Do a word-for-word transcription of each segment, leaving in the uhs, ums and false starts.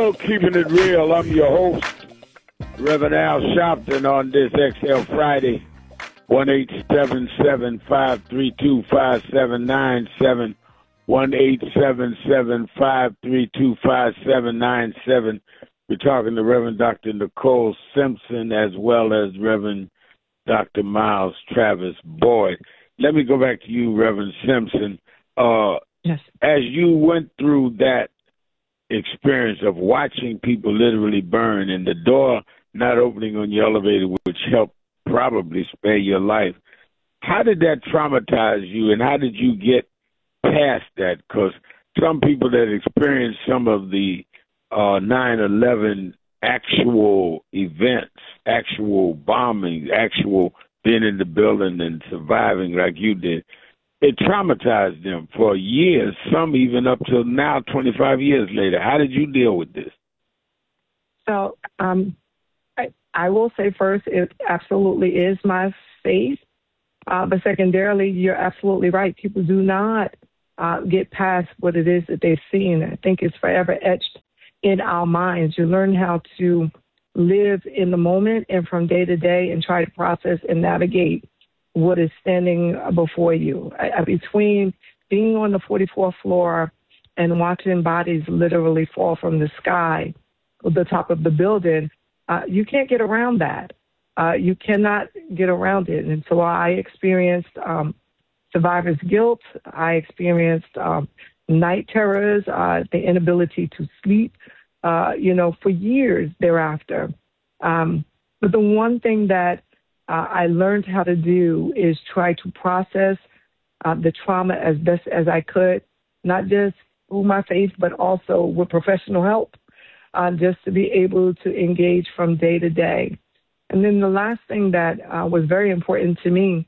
Hello, keeping it real. I'm your host, Reverend Al Sharpton, on this X L Friday. one eight seven seven, five three two, five seven nine seven. one eight seven seven, five three two, five seven nine seven. We're talking to Reverend Doctor Nicole Simpson as well as Reverend Doctor Miles Travis Boyd. Let me go back to you, Reverend Simpson. Uh, yes. As you went through that experience of watching people literally burn and the door not opening on your elevator, which helped probably spare your life, how did that traumatize you, and how did you get past that? Because some people that experienced some of the uh, nine eleven actual events, actual bombings, actual being in the building and surviving like you did, it traumatized them for years, some even up till now, twenty-five years later. How did you deal with this? So um, I, I will say first, it absolutely is my faith. Uh, but secondarily, you're absolutely right. People do not uh, get past what it is that they've seen. I think it's forever etched in our minds. You learn how to live in the moment and from day to day and try to process and navigate what is standing before you. I, between being on the forty-fourth floor and watching bodies literally fall from the sky, the top of the building, uh, you can't get around that. Uh, you cannot get around it. And so I experienced um, survivor's guilt. I experienced um, night terrors, uh, the inability to sleep, uh, you know, for years thereafter. Um, but the one thing that uh, I learned how to do is try to process uh, the trauma as best as I could, not just through my faith, but also with professional help, uh, just to be able to engage from day to day. And then the last thing that uh, was very important to me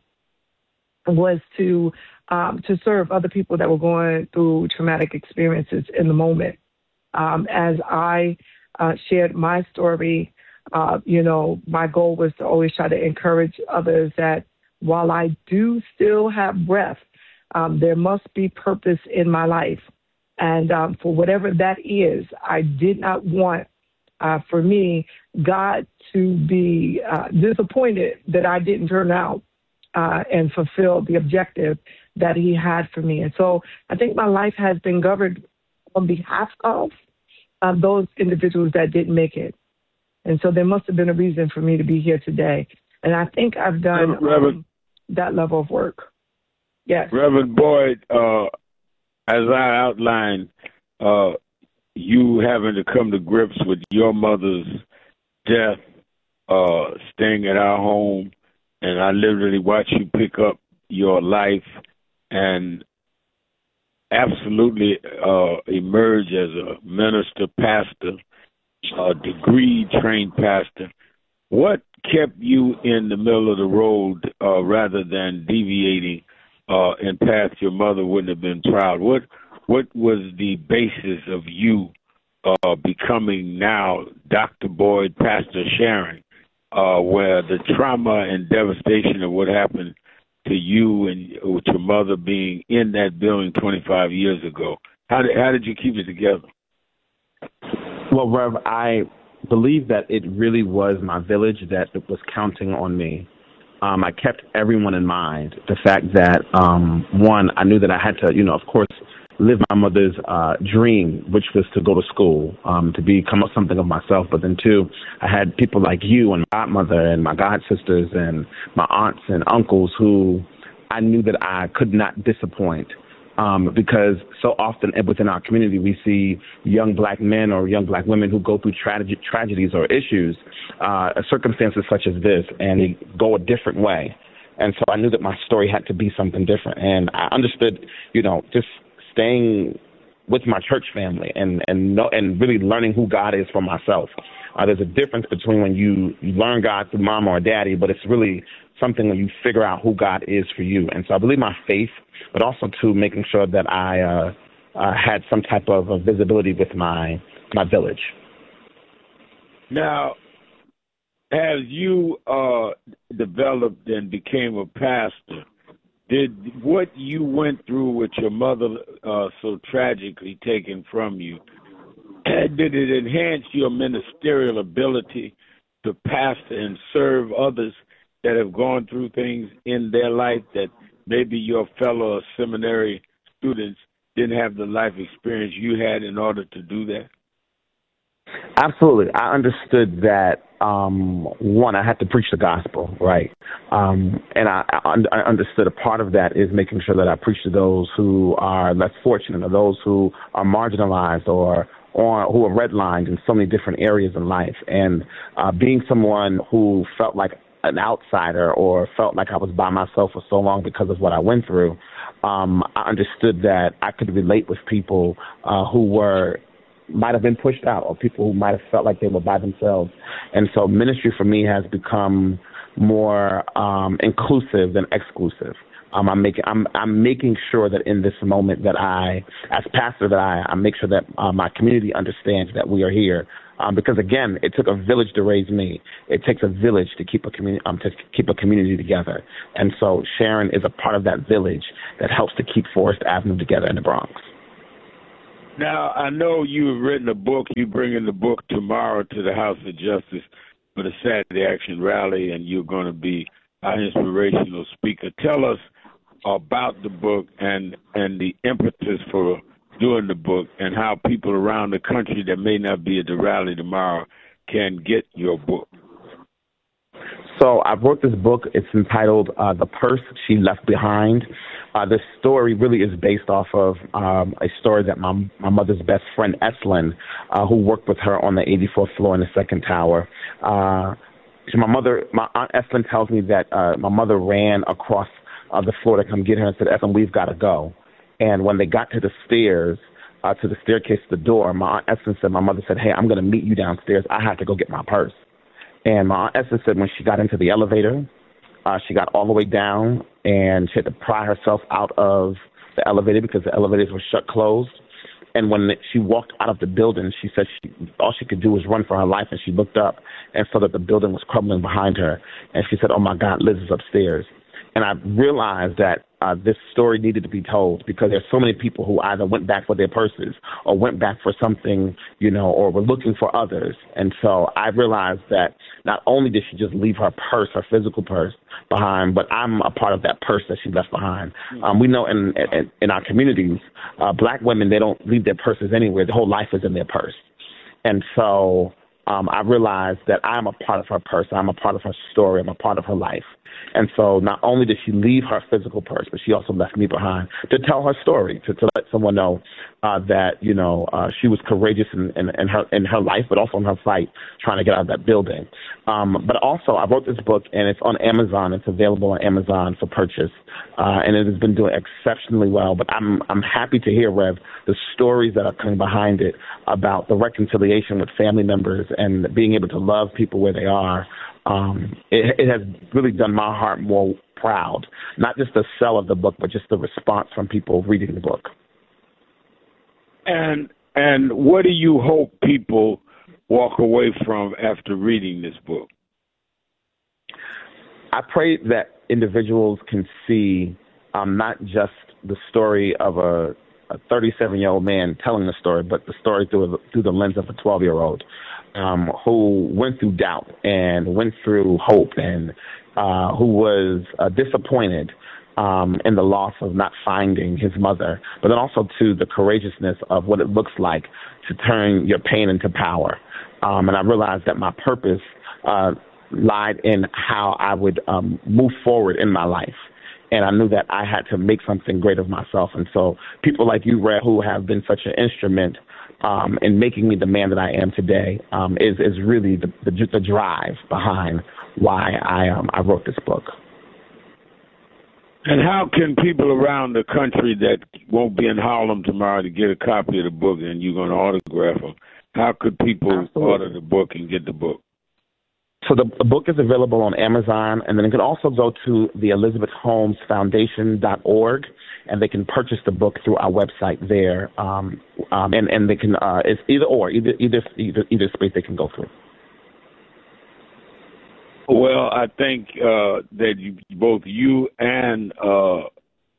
was to um, to serve other people that were going through traumatic experiences in the moment. Um, as I uh, shared my story, uh, you know, my goal was to always try to encourage others that while I do still have breath, um, there must be purpose in my life. And um, for whatever that is, I did not want, uh, for me, God to be uh, disappointed that I didn't turn out uh, and fulfill the objective that he had for me. And so I think my life has been governed on behalf of uh, those individuals that didn't make it. And so there must have been a reason for me to be here today. And I think I've done um, that level of work. Yes. Reverend Boyd, uh, as I outlined, uh, you having to come to grips with your mother's death, uh, staying at our home, and I literally watched you pick up your life and absolutely uh, emerge as a minister, pastor, a degree-trained pastor. What kept you in the middle of the road uh, rather than deviating uh, in path your mother wouldn't have been proud? What what was the basis of you uh, becoming now Doctor Boyd, Pastor Sharon, uh, where the trauma and devastation of what happened to you and with your mother being in that building twenty-five years ago? How did, how did you keep it together? Well, Rev, I believe that it really was my village that was counting on me. Um, I kept everyone in mind. The fact that, um, one, I knew that I had to, you know, of course, live my mother's uh, dream, which was to go to school, um, to become something of myself. But then, two, I had people like you and my godmother and my god sisters and my aunts and uncles who I knew that I could not disappoint. Um, because so often within our community, we see young black men or young black women who go through trage- tragedies or issues, uh, circumstances such as this, and they go a different way. And so I knew that my story had to be something different. And I understood, you know, just staying with my church family and and know, and really learning who God is for myself. Uh, there's a difference between when you, you learn God through mom or daddy, but it's really something when you figure out who God is for you. And so I believe my faith, but also to making sure that I uh, uh, had some type of uh, visibility with my my village. Now, as you uh, developed and became a pastor, did what you went through with your mother uh, so tragically taken from you did it enhance your ministerial ability to pastor and serve others that have gone through things in their life that maybe your fellow seminary students didn't have the life experience you had in order to do that? Absolutely. I understood that, um, one, I had to preach the gospel, right? Um, and I, I, I understood a part of that is making sure that I preach to those who are less fortunate or those who are marginalized or or who are redlined in so many different areas in life. And uh, being someone who felt like an outsider or felt like I was by myself for so long because of what I went through, um, I understood that I could relate with people uh, who were might have been pushed out or people who might have felt like they were by themselves. And so ministry for me has become more um, inclusive than exclusive. Um, I'm making I'm I'm making sure that in this moment that I, as pastor, that I, I make sure that uh, my community understands that we are here. Um, because again, it took a village to raise me. It takes a village to keep a community um, to keep a community together. And so Sharon is a part of that village that helps to keep Forest Avenue together in the Bronx. Now, I know you've written a book. You're bringing the book tomorrow to the House of Justice for the Saturday Action Rally, and you're going to be our inspirational speaker. Tell us about the book and and the impetus for doing the book and how people around the country that may not be at the rally tomorrow can get your book. So I wrote this book. It's entitled uh, The Purse She Left Behind. Uh, this story really is based off of um, a story that my my mother's best friend, Eslyn, uh, who worked with her on the eighty-fourth floor in the second tower. Uh, my mother, my Aunt Eslyn tells me that uh, my mother ran across uh, the floor to come get her and said, Eslyn, we've got to go. And when they got to the stairs, uh, to the staircase to the door, my Aunt Eslyn said, my mother said, hey, I'm going to meet you downstairs. I have to go get my purse. And my Aunt Eslyn said when she got into the elevator, uh, she got all the way down and she had to pry herself out of the elevator because the elevators were shut closed. And when she walked out of the building, she said she, all she could do was run for her life, and she looked up and saw that the building was crumbling behind her. And she said, oh, my God, Liz is upstairs. And I realized that uh, this story needed to be told because there's so many people who either went back for their purses or went back for something, you know, or were looking for others. And so I realized that not only did she just leave her purse, her physical purse, behind, but I'm a part of that purse that she left behind. Um, we know in, in, in our communities, uh, black women, they don't leave their purses anywhere. The whole life is in their purse. And so um, I realized that I'm a part of her purse. I'm a part of her story. I'm a part of her life. And so not only did she leave her physical purse, but she also left me behind to tell her story, to, to let someone know uh, that, you know, uh, she was courageous in, in, in her in her life, but also in her fight trying to get out of that building. Um, but also I wrote this book, and it's on Amazon. It's available on Amazon for purchase, uh, and it has been doing exceptionally well. But I'm I'm happy to hear, Rev, the stories that are coming behind it about the reconciliation with family members and being able to love people where they are. Um, it, it has really done my heart more proud, not just the sell of the book, but just the response from people reading the book. And and what do you hope people walk away from after reading this book? I pray that individuals can see um, not just the story of a a thirty-seven-year-old man telling the story, but the story through, through the lens of a twelve-year-old um, who went through doubt and went through hope and uh, who was uh, disappointed um, in the loss of not finding his mother, but then also to the courageousness of what it looks like to turn your pain into power. Um, and I realized that my purpose uh, lied in how I would um, move forward in my life. And I knew that I had to make something great of myself. And so people like you, Red, who have been such an instrument um, in making me the man that I am today, um, is, is really the, the, the drive behind why I, um, I wrote this book. And how can people around the country that won't be in Harlem tomorrow to get a copy of the book and you're going to autograph them, how could people Absolutely. order the book and get the book? So the, the book is available on Amazon, and then you can also go to the Elizabeth Holmes Foundation dot org, and they can purchase the book through our website there. Um, um, and, and they can, uh, it's either or, either, either, either, either space they can go through. Well, I think uh, that you, both you and uh,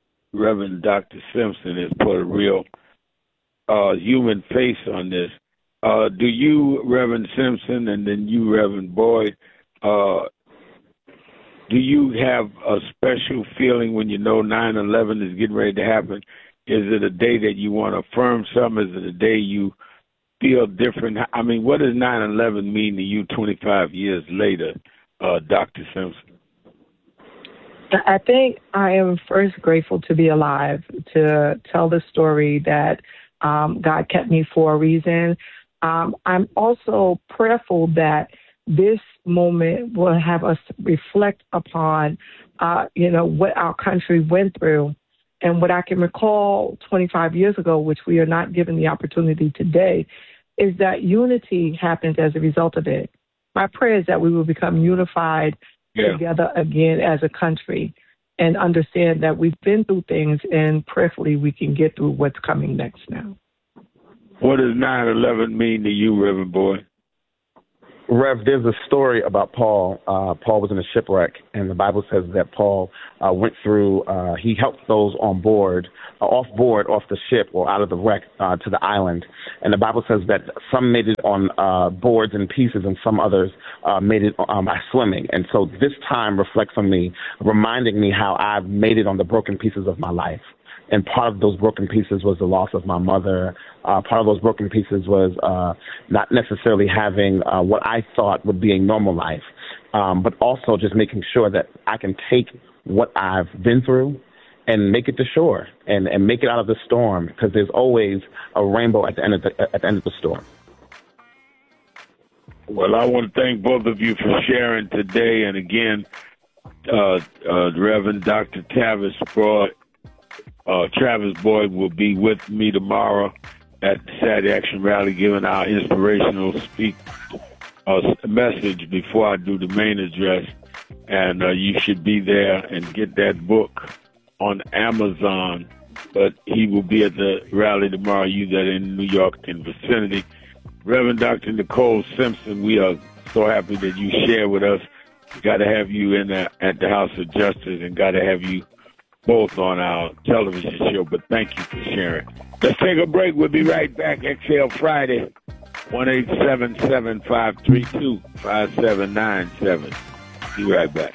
Reverend Doctor Simpson has put a real uh, human face on this. uh, do you, Reverend Simpson, and then you, Reverend Boyd, uh, do you have a special feeling when you know nine eleven is getting ready to happen? Is it a day that you want to affirm something? Is it a day you feel different? I mean, what does nine eleven mean to you twenty-five years later, uh, Doctor Simpson? I think I am first grateful to be alive, to tell the story that um, God kept me for a reason. Um, I'm also prayerful that this moment will have us reflect upon, uh, you know, what our country went through. And what I can recall twenty-five years ago, which we are not given the opportunity today, is that unity happened as a result of it. My prayer is that we will become unified yeah. together again as a country and understand that we've been through things, and prayerfully we can get through what's coming next now. What does nine eleven mean to you, Reverend Boyd? Rev, there's a story about Paul. Uh, Paul was in a shipwreck, and the Bible says that Paul uh, went through, uh, he helped those on board, uh, off board, off the ship or out of the wreck uh, to the island. And the Bible says that some made it on uh, boards and pieces, and some others uh, made it um, by swimming. And so this time reflects on me, reminding me how I've made it on the broken pieces of my life. And part of those broken pieces was the loss of my mother. Uh, part of those broken pieces was uh, not necessarily having uh, what I thought would be a normal life, um, but also just making sure that I can take what I've been through and make it to shore and, and make it out of the storm, because there's always a rainbow at the end of the, at the end of the storm. Well, I want to thank both of you for sharing today. And again, uh, uh, Reverend Doctor Tavis Boyd. Uh, Travis Boyd will be with me tomorrow at the Saturday Action Rally, giving our inspirational speak uh, message before I do the main address. And uh, you should be there and get that book on Amazon. But he will be at the rally tomorrow, you that are in New York and vicinity. Reverend Doctor Nicole Simpson, we are so happy that you share with us. Got to have you in the, at the House of Justice, and got to have you both on our television show, but thank you for sharing. Let's take a break. We'll be right back. X L Friday, one eight seven seven, five three two, five seven nine seven. Be right back.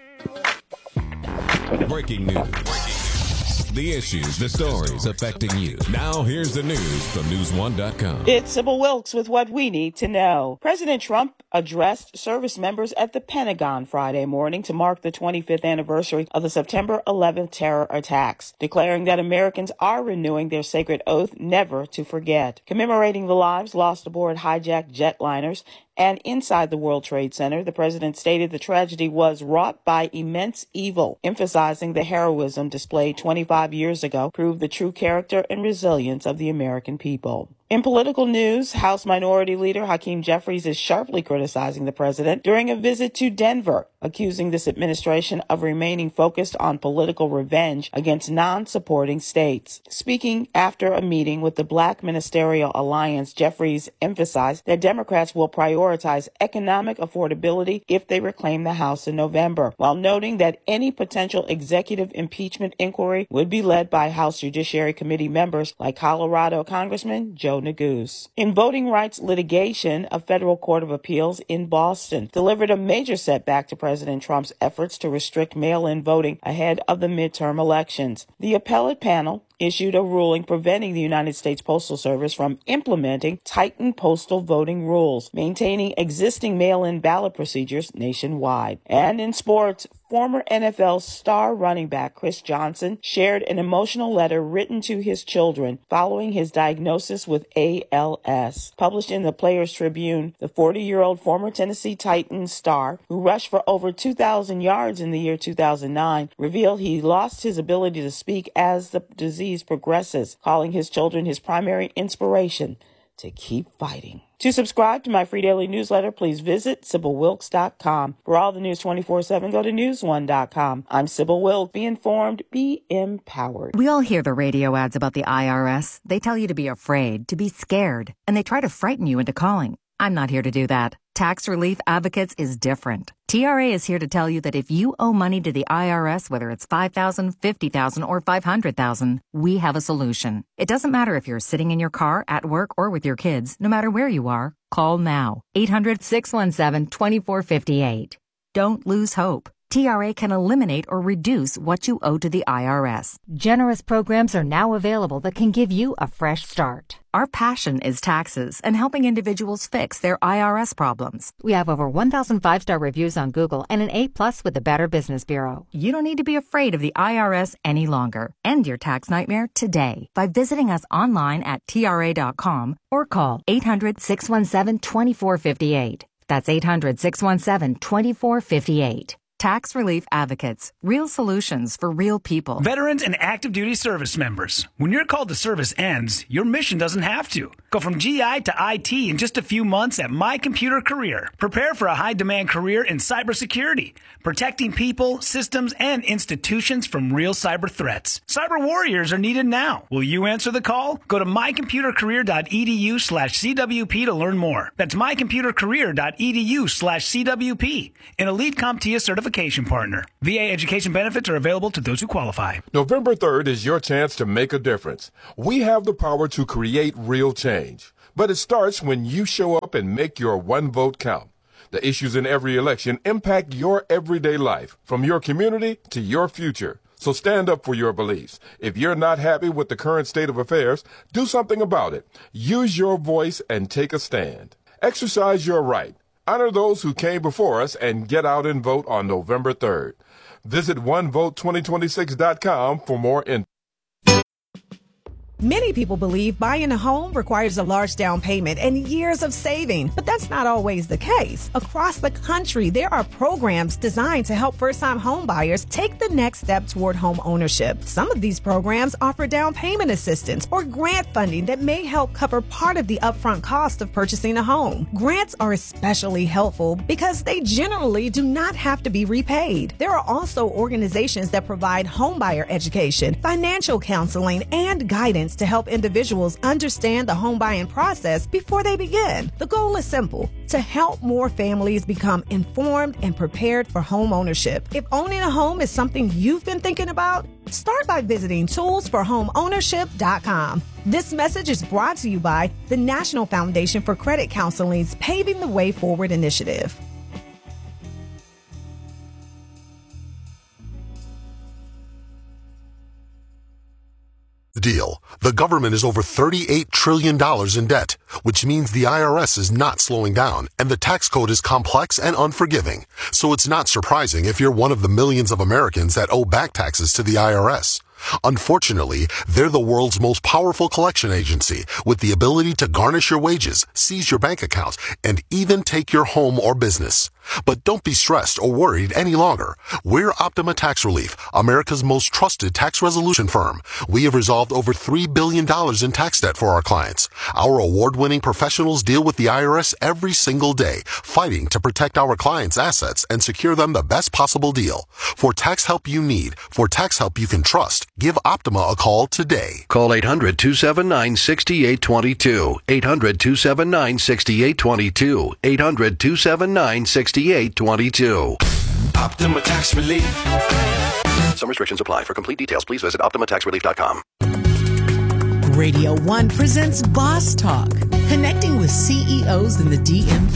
Breaking news. The issues, the stories affecting you. Now here's the news from news one dot com. It's Sybil Wilkes with what we need to know. President Trump addressed service members at the Pentagon Friday morning to mark the twenty-fifth anniversary of the September eleventh terror attacks, declaring that Americans are renewing their sacred oath never to forget. Commemorating the lives lost aboard hijacked jetliners and inside the World Trade Center, the president stated the tragedy was wrought by immense evil, emphasizing the heroism displayed twenty-five years ago proved the true character and resilience of the American people. In political news, House Minority Leader Hakeem Jeffries is sharply criticizing the president during a visit to Denver, accusing this administration of remaining focused on political revenge against non-supporting states. Speaking after a meeting with the Black Ministerial Alliance, Jeffries emphasized that Democrats will prioritize economic affordability if they reclaim the House in November, while noting that any potential executive impeachment inquiry would be led by House Judiciary Committee members like Colorado Congressman Joe Neguse. In voting rights litigation, a federal court of appeals in Boston delivered a major setback to President Trump's efforts to restrict mail-in voting ahead of the midterm elections. The appellate panel issued a ruling preventing the United States Postal Service from implementing tightened postal voting rules, maintaining existing mail-in ballot procedures nationwide. And in sports, former N F L star running back Chris Johnson shared an emotional letter written to his children following his diagnosis with A L S. Published in the Players Tribune, the forty-year-old former Tennessee Titans star, who rushed for over two thousand yards in the year two thousand nine, revealed he lost his ability to speak as the disease progresses, calling his children his primary inspiration to keep fighting. To subscribe to my free daily newsletter, please visit Sybil Wilkes dot com. For all the news twenty-four seven, go to news one dot com. I'm Sybil Wilkes. Be informed, be empowered. We all hear the radio ads about the I R S. They tell you to be afraid, to be scared, and they try to frighten you into calling. I'm not here to do that. Tax Relief Advocates is different. T R A is here to tell you that if you owe money to the I R S, whether it's five thousand dollars, fifty thousand dollars, or five hundred thousand dollars, we have a solution. It doesn't matter if you're sitting in your car, at work, or with your kids. No matter where you are, call now. eight hundred, six one seven, two four five eight. Don't lose hope. T R A can eliminate or reduce what you owe to the I R S. Generous programs are now available that can give you a fresh start. Our passion is taxes and helping individuals fix their I R S problems. We have over one thousand five-star reviews on Google and an A plus with the Better Business Bureau. You don't need to be afraid of the I R S any longer. End your tax nightmare today by visiting us online at T R A dot com or call eight hundred, six one seven, two four five eight. That's eight hundred, six one seven, two four five eight. Tax Relief Advocates. Real solutions for real people. Veterans and active duty service members. When your call to service ends, your mission doesn't have to. Go from G I to I T in just a few months at My Computer Career. Prepare for a high-demand career in cybersecurity, protecting people, systems, and institutions from real cyber threats. Cyber warriors are needed now. Will you answer the call? Go to mycomputercareer.edu slash CWP to learn more. That's mycomputercareer.edu slash CWP. An elite CompTIA certification partner. V A education benefits are available to those who qualify. November third is your chance to make a difference. We have the power to create real change. But it starts when you show up and make your one vote count. The issues in every election impact your everyday life, from your community to your future. So stand up for your beliefs. If you're not happy with the current state of affairs, do something about it. Use your voice and take a stand. Exercise your right. Honor those who came before us and get out and vote on November third. Visit one vote twenty twenty-six dot com for more info. Many people believe buying a home requires a large down payment and years of saving, but that's not always the case. Across the country, there are programs designed to help first-time home buyers take the next step toward home ownership. Some of these programs offer down payment assistance or grant funding that may help cover part of the upfront cost of purchasing a home. Grants are especially helpful because they generally do not have to be repaid. There are also organizations that provide homebuyer education, financial counseling, and guidance to help individuals understand the home buying process before they begin. The goal is simple: to help more families become informed and prepared for home ownership. If owning a home is something you've been thinking about, start by visiting tools for home ownership dot com. This message is brought to you by the National Foundation for Credit Counseling's Paving the Way Forward initiative. Deal. The government is over thirty-eight trillion dollars in debt, which means the I R S is not slowing down, and the tax code is complex and unforgiving. So it's not surprising if you're one of the millions of Americans that owe back taxes to the I R S. Unfortunately, they're the world's most powerful collection agency, with the ability to garnish your wages, seize your bank accounts, and even take your home or business. But don't be stressed or worried any longer. We're Optima Tax Relief, America's most trusted tax resolution firm. We have resolved over three billion dollars in tax debt for our clients. Our award-winning professionals deal with the I R S every single day, fighting to protect our clients' assets and secure them the best possible deal. For tax help you need, for tax help you can trust, give Optima a call today. Call eight hundred, two seven nine, six eight two two. eight hundred, two seven nine, six eight two two. eight hundred, two seven nine, six eight two two. Optima Tax Relief. Some restrictions apply. For complete details, please visit optima tax relief dot com. Radio One presents Boss Talk, connecting with C E Os in the D M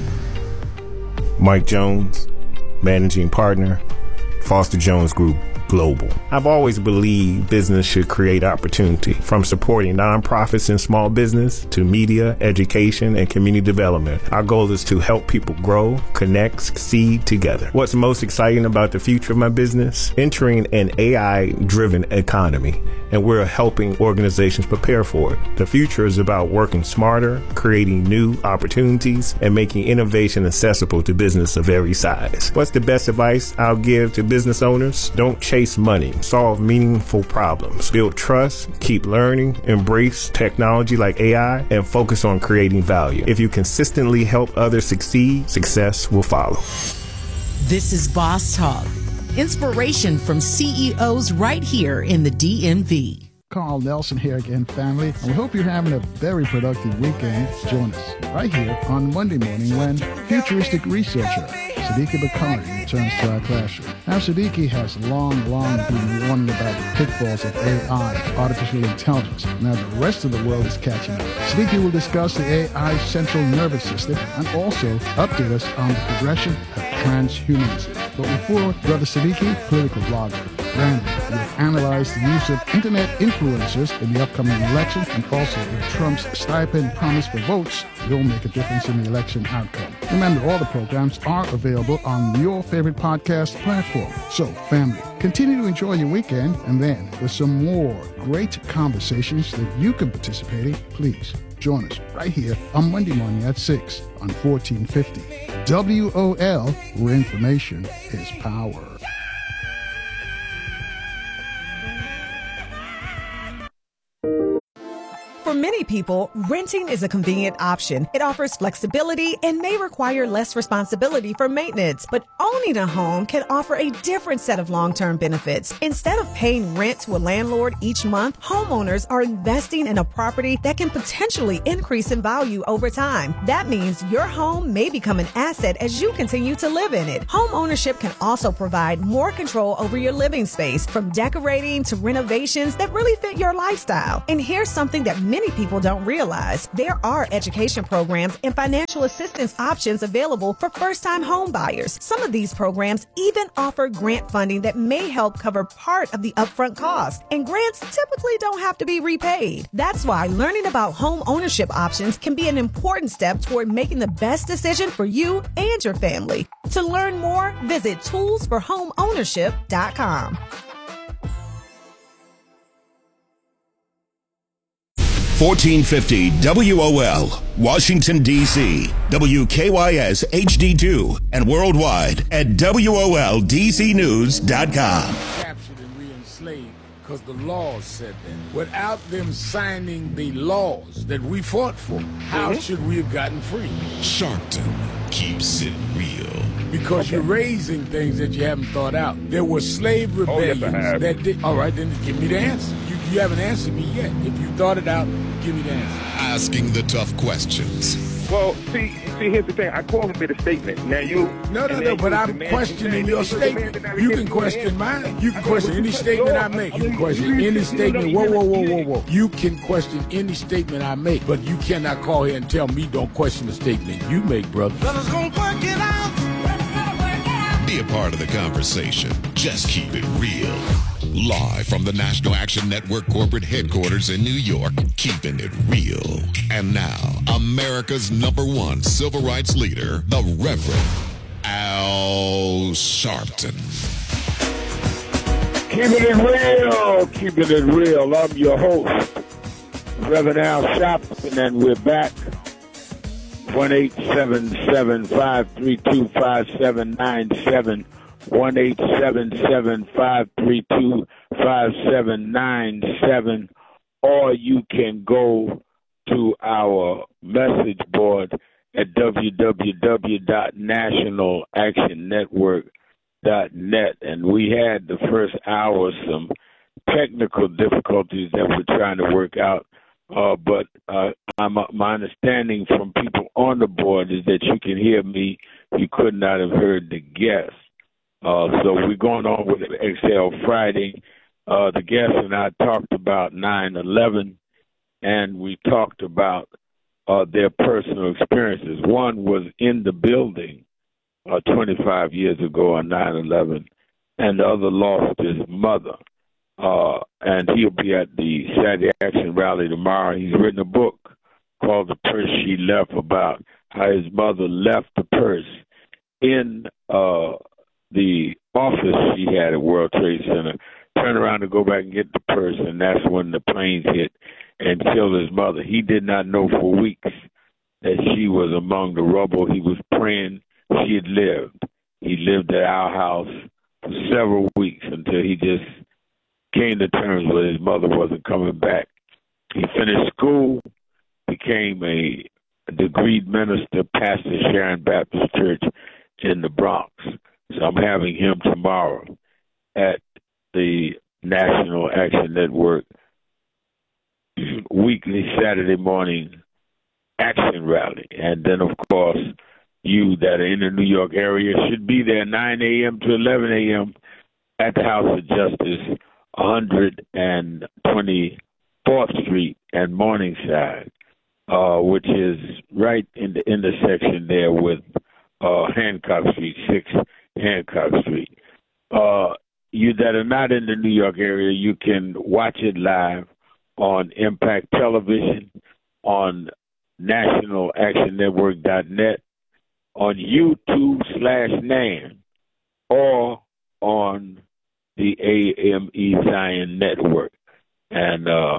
V. Mike Jones, managing partner, Foster Jones Group Global. I've always believed business should create opportunity, from supporting nonprofits and small business to media, education, and community development. Our goal is to help people grow, connect, succeed together. What's most exciting about the future of my business? Entering an A I-driven economy, and we're helping organizations prepare for it. The future is about working smarter, creating new opportunities, and making innovation accessible to business of every size. What's the best advice I'll give to business owners? Don't chase money. Solve meaningful problems. Build trust. Keep learning. Embrace technology like A I and focus on creating value. If you consistently help others succeed, success will follow. This is Boss Talk. Inspiration from C E Os right here in the D M V. Carl Nelson here again, family, and we hope you're having a very productive weekend. Join us right here on Monday morning when futuristic researcher Siddiqui Bakari returns to our classroom. Now, Siddiqui has long, long been warning about the pitfalls of A I, artificial intelligence. Now, the rest of the world is catching up. Siddiqui will discuss the A I central nervous system and also update us on the progression of transhumanism. But before Brother Siddiqui, political blogger Randy will analyze the use of internet influencers in the upcoming election and also if Trump's stipend promise for votes will make a difference in the election outcome. Remember, all the programs are available on your favorite podcast platform. So, family, continue to enjoy your weekend, and then with some more great conversations that you can participate in, please join us right here on Monday morning at six on fourteen fifty W O L, where information is power. For many people, renting is a convenient option. It offers flexibility and may require less responsibility for maintenance. But owning a home can offer a different set of long-term benefits. Instead of paying rent to a landlord each month, homeowners are investing in a property that can potentially increase in value over time. That means your home may become an asset as you continue to live in it. Home ownership can also provide more control over your living space, from decorating to renovations that really fit your lifestyle. And here's something that many people don't realize. There are education programs and financial assistance options available for first-time home buyers. Some of these programs even offer grant funding that may help cover part of the upfront cost. And grants typically don't have to be repaid. That's why learning about home ownership options can be an important step toward making the best decision for you and your family. To learn more, visit tools for home ownership dot com. fourteen fifty W O L, Washington, D C, W K Y S H D two, and worldwide at W O L D C news dot com. Captured and re-enslaved because the laws said that. Without them signing the laws that we fought for, how mm-hmm. should we have gotten free? Sharpton keeps it real. Because okay. you're raising things that you haven't thought out. There were slave rebellions oh, yes, that did. All right, then give me the answer. You, you haven't answered me yet. If you thought it out, give me the answer. Asking the tough questions. Well, see, see, here's the thing. I call it a statement. Now you. No, no, no. But I'm questioning your statement. You can question mine. You can question any statement I make. You can question any statement. Whoa, whoa, whoa, whoa, whoa. You can question any statement I make, but you cannot call here and tell me don't question the statement you make, brother. Brothers gonna work it out. Be a part of the conversation. Just keep it real. Live from the National Action Network corporate headquarters in New York, keeping it real. And now, America's number one civil rights leader, the Reverend Al Sharpton. Keeping it real, keeping it real. I'm your host, Reverend Al Sharpton, and we're back. one eight seven seven, five three two, five seven nine seven. one eight seven seven, five three two, five seven nine seven. Or you can go to our message board at w w w dot national action network dot net. And we had the first hour some technical difficulties that we're trying to work out. Uh, but uh, I'm, my understanding from people on the board is that you can hear me. You could not have heard the guest. Uh, so we're going on with X L Friday. Uh, the guest and I talked about nine eleven, and we talked about uh, their personal experiences. One was in the building uh, twenty-five years ago on nine eleven, and the other lost his mother. Uh, and he'll be at the Saturday Action Rally tomorrow. He's written a book called The Purse She Left, about how his mother left the purse in uh, the office she had at World Trade Center, turned around to go back and get the purse, and that's when the planes hit and killed his mother. He did not know for weeks that she was among the rubble. He was praying she had lived. He lived at our house for several weeks until he just came to terms with his mother wasn't coming back. He finished school, became a degreed minister, pastor Sharon Baptist Church in the Bronx. So I'm having him tomorrow at the National Action Network weekly Saturday morning action rally. And then, of course, you that are in the New York area should be there nine a.m. to eleven a.m. at the House of Justice, one hundred twenty-fourth Street and Morningside, uh, which is right in the intersection there with uh, Hancock Street, six Hancock Street. Uh, you that are not in the New York area, you can watch it live on Impact Television, on national action network dot net, on YouTube slash Nan, or on the A M E Zion Network. And uh,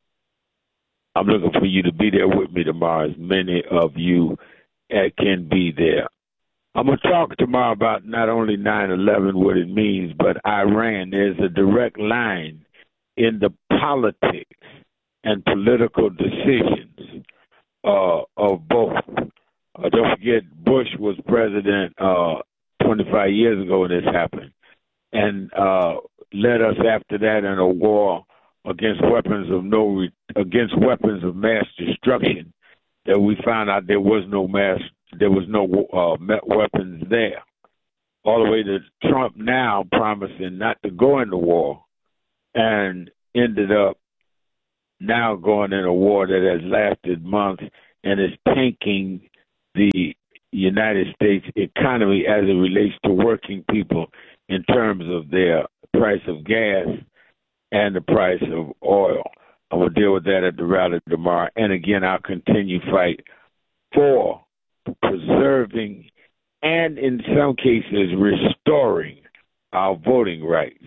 I'm looking for you to be there with me tomorrow, as many of you uh, can be there. I'm going to talk tomorrow about not only nine eleven, what it means, but Iran. There's a direct line in the politics and political decisions uh, of both. Uh, don't forget, Bush was president uh, twenty-five years ago when this happened, and uh, led us after that in a war against weapons of no re- against weapons of mass destruction. That we found out there was no mass, there was no uh, weapons there. All the way to Trump now promising not to go into war, and ended up now going in a war that has lasted months and is tanking the United States economy as it relates to working people in terms of their price of gas and the price of oil. I'm going to deal with that at the rally tomorrow. And again, I'll continue fight for preserving and in some cases restoring our voting rights.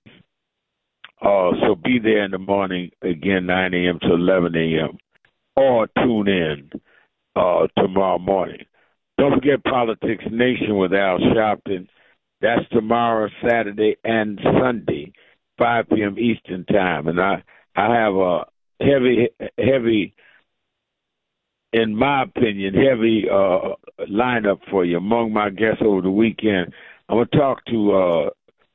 Uh, so be there in the morning, again, nine a.m. to eleven a.m. or tune in uh, tomorrow morning. Don't forget Politics Nation with Al Sharpton. That's tomorrow, Saturday, and Sunday, five p.m. Eastern Time. And I, I have a heavy, heavy, in my opinion, heavy uh, lineup for you. Among my guests over the weekend, I'm going to talk to uh,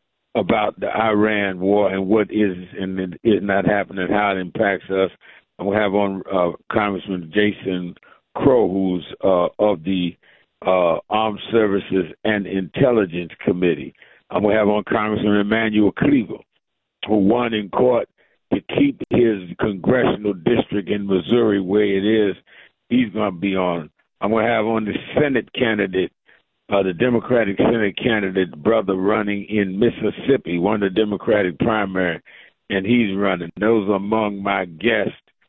about the Iran war and what is and is not happening, how it impacts us. I'm going to have on uh, Congressman Jason Crow, who's uh, of the uh, Armed Services and Intelligence Committee. I'm going to have on Congressman Emanuel Cleaver, who won in court to keep his congressional district in Missouri where it is. He's going to be on. I'm going to have on the Senate candidate, uh, the Democratic Senate candidate, brother running in Mississippi, won the Democratic primary, and he's running. Those are among my guests,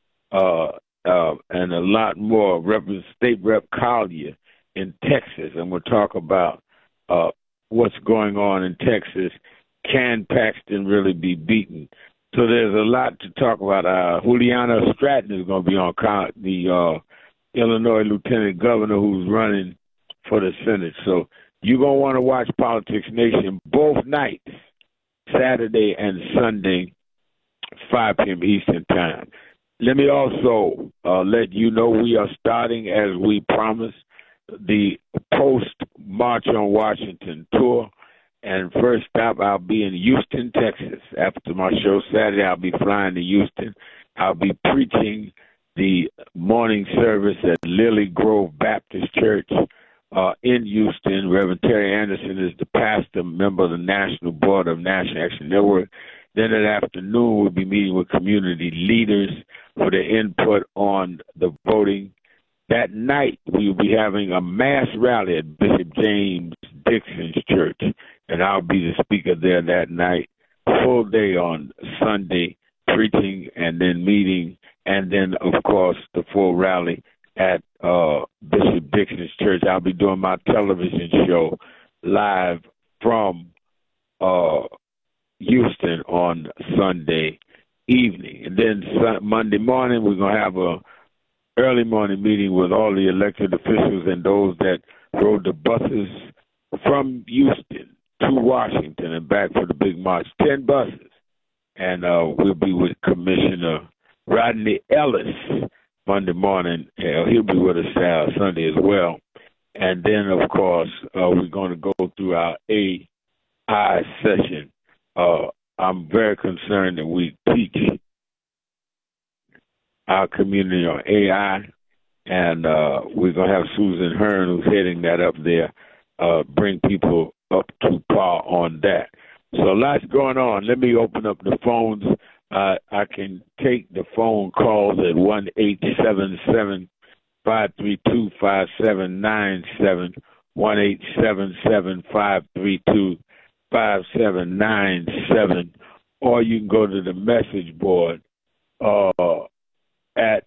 uh, uh, and a lot more. Rep- State Rep Collier in Texas, and we'll talk about uh, what's going on in Texas. Can Paxton really be beaten? So there's a lot to talk about. Uh, Juliana Stratton is going to be on con- the uh, Illinois Lieutenant Governor who's running for the Senate. So you're going to want to watch Politics Nation both nights, Saturday and Sunday, five p.m. Eastern Time. Let me also uh, let you know we are starting, as we promised, the post-March on Washington tour. And first stop, I'll be in Houston, Texas. After my show Saturday, I'll be flying to Houston. I'll be preaching the morning service at Lily Grove Baptist Church uh, in Houston. Reverend Terry Anderson is the pastor, member of the National Board of National Action Network. Then that afternoon, we'll be meeting with community leaders for their input on the voting. That night, we will be having a mass rally at Bishop James Dixon's church, and I'll be the speaker there that night. Full day on Sunday, preaching and then meeting, and then, of course, the full rally at uh, Bishop Dixon's church. I'll be doing my television show live from uh, Houston on Sunday evening. And then Monday morning, we're going to have a early morning meeting with all the elected officials and those that rode the buses from Houston to Washington and back for the big march. Ten buses. And uh, we'll be with Commissioner Rodney Ellis Monday morning. Uh, he'll be with us uh, Sunday as well. And then, of course, uh, we're going to go through our A I session. Uh, I'm very concerned that we teach our community on A I, and uh, we're going to have Susan Hearn, who's heading that up there, uh, bring people up to par on that. So lots going on. Let me open up the phones. Uh, I can take the phone calls at one eight seven seven, five three two, five seven nine seven, one eight seven seven, five three two, five seven nine seven, or you can go to the message board uh, at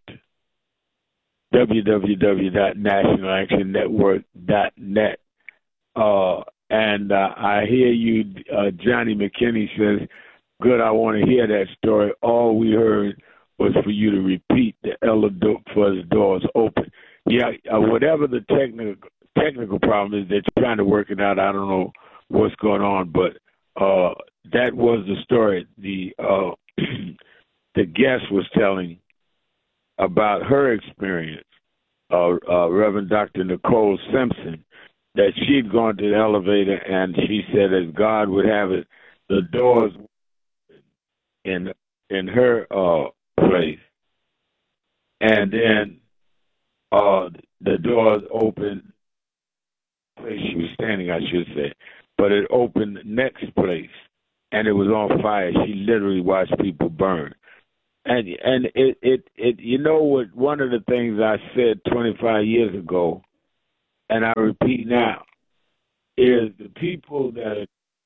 w w w dot national action network dot net. Uh, and uh, I hear you, uh, Johnny McKinney says, good, I want to hear that story. All we heard was for you to repeat the elder for his doors open. Yeah, uh, whatever the technical technical problem is, they're trying to work it out. I don't know what's going on, but uh, that was the story. The uh, the guest was telling about her experience, uh, uh, Reverend Doctor Nicole Simpson, that she'd gone to the elevator and she said, as God would have it, the doors in in her uh, place, and then uh, the doors opened. Place she was standing, I should say, but it opened next place, and it was on fire. She literally watched people burn, and and it it, it you know what? One of the things I said twenty-five years ago, and I repeat now, is the people that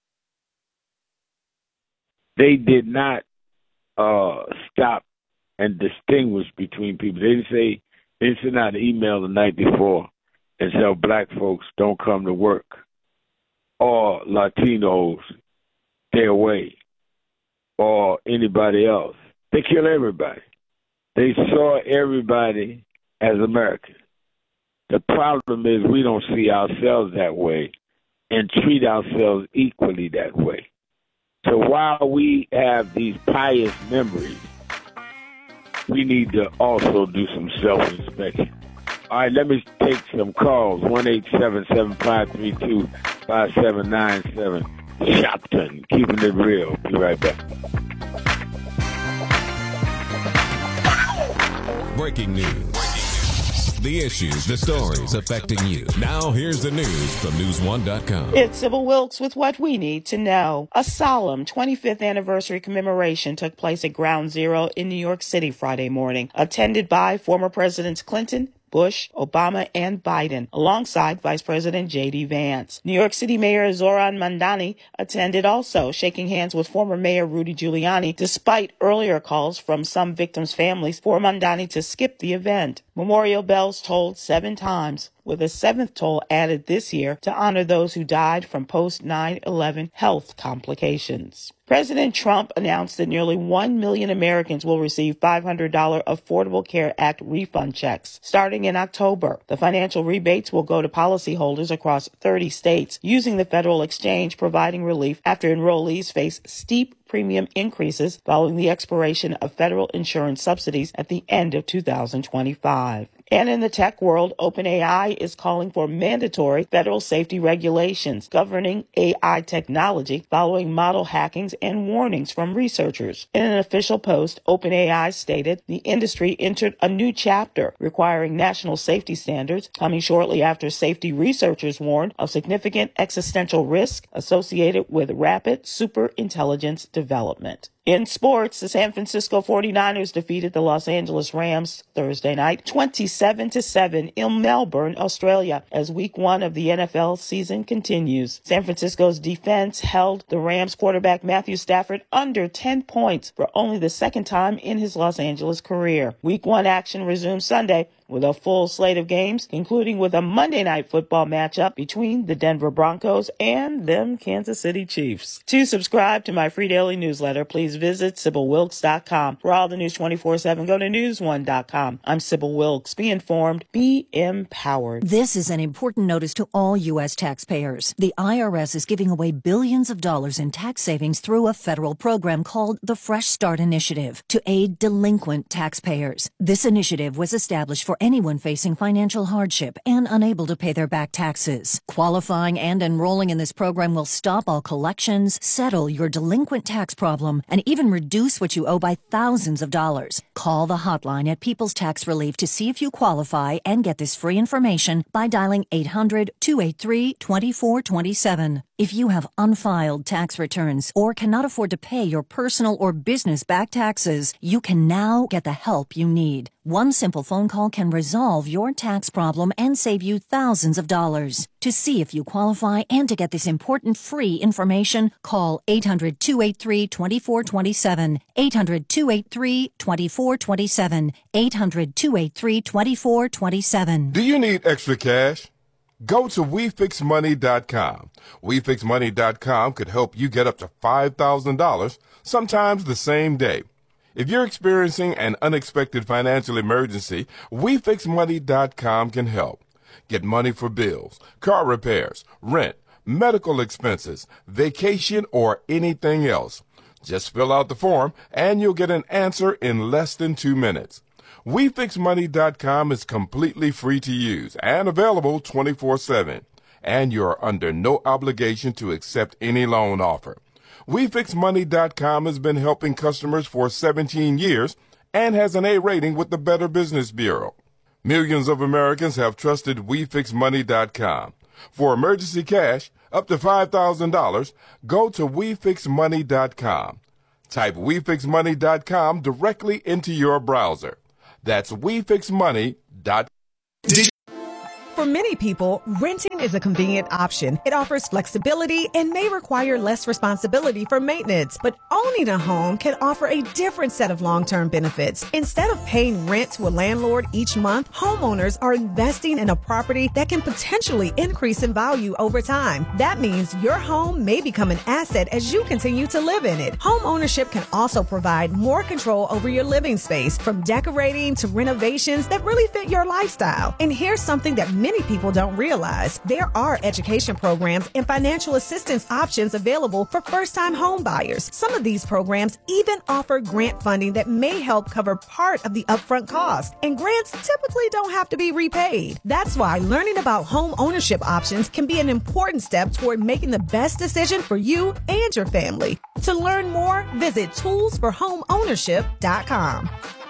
they did not uh, stop and distinguish between people. They didn't say, they didn't send out an email the night before and tell black folks don't come to work, or Latinos stay away, or anybody else. They kill everybody. They saw everybody as Americans. The problem is we don't see ourselves that way and treat ourselves equally that way. So while we have these pious memories, we need to also do some self-inspection. All right, let me take some calls. one eight seven seven, five three two, five seven nine seven. Shopton, keeping it real. Be right back. Breaking news. The issues, the stories affecting you. Now here's the news from news one dot com. It's Sybil Wilkes with what we need to know. A solemn twenty-fifth anniversary commemoration took place at Ground Zero in New York City Friday morning, attended by former Presidents Clinton, Bush, Obama, and Biden, alongside Vice President J D. Vance. New York City Mayor Zohran Mamdani attended also, shaking hands with former Mayor Rudy Giuliani, despite earlier calls from some victims' families for Mamdani to skip the event. Memorial bells tolled seven times, with a seventh toll added this year to honor those who died from post nine eleven health complications. President Trump announced that nearly one million Americans will receive five hundred dollars Affordable Care Act refund checks starting in October. The financial rebates will go to policyholders across thirty states using the federal exchange, providing relief after enrollees face steep premium increases following the expiration of federal insurance subsidies at the end of two thousand twenty-five. And in the tech world, OpenAI is calling for mandatory federal safety regulations governing A I technology following model hackings and warnings from researchers. In an official post, OpenAI stated the industry entered a new chapter requiring national safety standards, coming shortly after safety researchers warned of significant existential risk associated with rapid superintelligence development. In sports, the San Francisco forty-niners defeated the Los Angeles Rams Thursday night twenty-seven to seven in Melbourne, Australia, as week one of the N F L season continues. San Francisco's defense held the Rams quarterback Matthew Stafford under ten points for only the second time in his Los Angeles career. Week one action resumes Sunday with a full slate of games, concluding with a Monday night football matchup between the Denver Broncos and them Kansas City Chiefs. To subscribe to my free daily newsletter, please visit Sybil Wilkes dot com. For all the news twenty-four seven, go to news one dot com. I'm Sybil Wilkes. Be informed, be empowered. This is an important notice to all U S taxpayers. The I R S is giving away billions of dollars in tax savings through a federal program called the Fresh Start Initiative to aid delinquent taxpayers. This initiative was established for for anyone facing financial hardship and unable to pay their back taxes. Qualifying and enrolling in this program will stop all collections, settle your delinquent tax problem, and even reduce what you owe by thousands of dollars. Call the hotline at People's Tax Relief to see if you qualify and get this free information by dialing eight hundred, two eight three, two four two seven. If you have unfiled tax returns or cannot afford to pay your personal or business back taxes, you can now get the help you need. One simple phone call can resolve your tax problem and save you thousands of dollars. To see if you qualify and to get this important free information, call eight hundred, two eight three, two four two seven, eight hundred, two eight three, two four two seven, eight hundred, two eight three, two four two seven. Do you need extra cash? Go to we fix money dot com. we fix money dot com could help you get up to five thousand dollars, sometimes the same day. If you're experiencing an unexpected financial emergency, we fix money dot com can help. Get money for bills, car repairs, rent, medical expenses, vacation, or anything else. Just fill out the form and you'll get an answer in less than two minutes. we fix money dot com is completely free to use and available twenty-four seven, and you're under no obligation to accept any loan offer. we fix money dot com has been helping customers for seventeen years and has an A rating with the Better Business Bureau. Millions of Americans have trusted we fix money dot com. For emergency cash up to five thousand dollars, go to we fix money dot com. Type we fix money dot com directly into your browser. That's we fix money dot com. For many people, renting is a convenient option. It offers flexibility and may require less responsibility for maintenance. But owning a home can offer a different set of long-term benefits. Instead of paying rent to a landlord each month, homeowners are investing in a property that can potentially increase in value over time. That means your home may become an asset as you continue to live in it. Home ownership can also provide more control over your living space, from decorating to renovations that really fit your lifestyle. And here's something that many people don't realize. There are education programs and financial assistance options available for first-time home buyers. Some of these programs even offer grant funding that may help cover part of the upfront cost. And grants typically don't have to be repaid. That's why learning about home ownership options can be an important step toward making the best decision for you and your family. To learn more, visit tools for home ownership dot com.